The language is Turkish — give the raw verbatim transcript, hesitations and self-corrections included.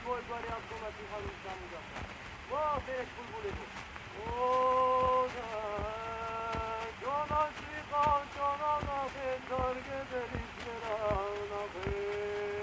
گل باری از کمکی خانم شموزم وا فرش بلبلی